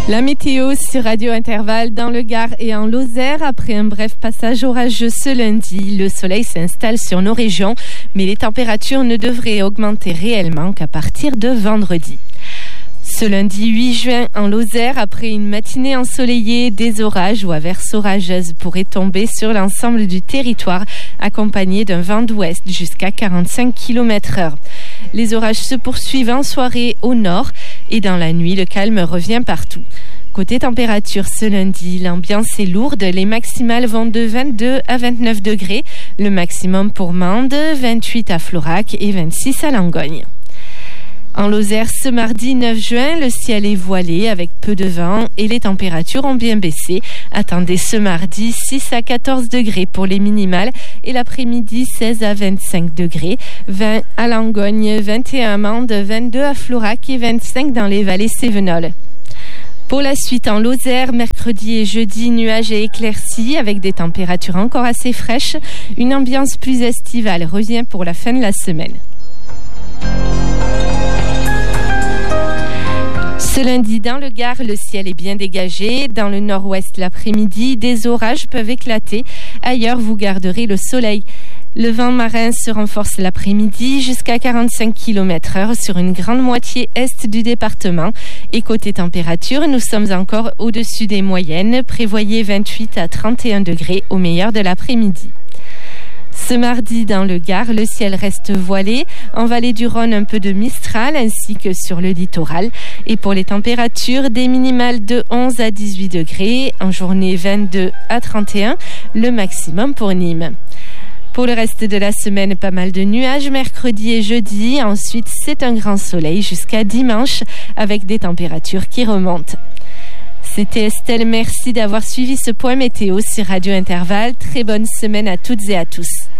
La météo sur Radio Intervalle dans le Gard et en Lozère. Après un bref passage orageux ce lundi, le soleil s'installe sur nos régions, mais les températures ne devraient augmenter réellement qu'à partir de vendredi. Ce lundi 8 juin en Lozère, après une matinée ensoleillée, des orages ou averses orageuses pourraient tomber sur l'ensemble du territoire, accompagnés d'un vent d'ouest jusqu'à 45 km/h. Les orages se poursuivent en soirée au nord et dans la nuit, le calme revient partout. Côté température, ce lundi, l'ambiance est lourde. Les maximales vont de 22 à 29 degrés. Le maximum pour Mende, 28 à Florac et 26 à Langogne. En Lozère, ce mardi 9 juin, le ciel est voilé avec peu de vent et les températures ont bien baissé. Attendez ce mardi 6 à 14 degrés pour les minimales et l'après-midi 16 à 25 degrés, 20 à Langogne, 21 à Mende, 22 à Florac et 25 dans les vallées cévenoles. Pour la suite en Lozère, mercredi et jeudi, nuages et éclaircies avec des températures encore assez fraîches. Une ambiance plus estivale revient pour la fin de la semaine. Ce lundi, dans le Gard, le ciel est bien dégagé. Dans le nord-ouest, l'après-midi, des orages peuvent éclater. Ailleurs, vous garderez le soleil. Le vent marin se renforce l'après-midi jusqu'à 45 km/h sur une grande moitié est du département. Et côté température, nous sommes encore au-dessus des moyennes. Prévoyez 28 à 31 degrés au meilleur de l'après-midi. Ce mardi, dans le Gard, le ciel reste voilé. En vallée du Rhône, un peu de mistral, ainsi que sur le littoral. Et pour les températures, des minimales de 11 à 18 degrés. En journée, 22 à 31, le maximum pour Nîmes. Pour le reste de la semaine, pas mal de nuages mercredi et jeudi. Ensuite, c'est un grand soleil jusqu'à dimanche, avec des températures qui remontent. C'était Estelle, merci d'avoir suivi ce point météo sur Radio Intervalle. Très bonne semaine à toutes et à tous.